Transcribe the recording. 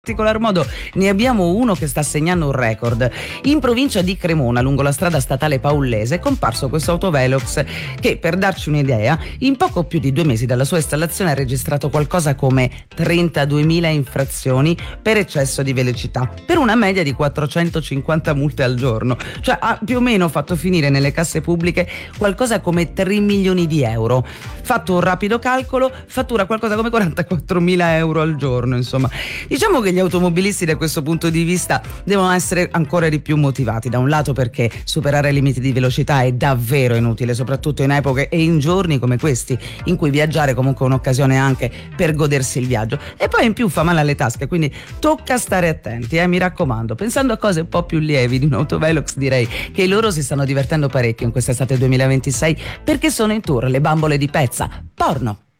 particolar modo ne abbiamo uno che sta segnando un record. In provincia di Cremona, lungo la strada statale Paullese, è comparso questo autovelox che, per darci un'idea, in poco più di 2 mesi dalla sua installazione ha registrato qualcosa come 32.000 infrazioni per eccesso di velocità, per una media di 450 multe al giorno. Cioè ha più o meno fatto finire nelle casse pubbliche qualcosa come 3 milioni di euro. Fatto un rapido calcolo, fattura qualcosa come 44.000 euro al giorno, insomma. Diciamo che gli automobilisti da questo punto di vista devono essere ancora di più motivati, da un lato perché superare i limiti di velocità è davvero inutile, soprattutto in epoche e in giorni come questi, in cui viaggiare comunque è un'occasione anche per godersi il viaggio, e poi in più fa male alle tasche, quindi tocca stare attenti, mi raccomando. Pensando a cose un po' più lievi di un autovelox, direi che loro si stanno divertendo parecchio in quest'estate 2026 perché sono in tour le bambole di Pezza, porno.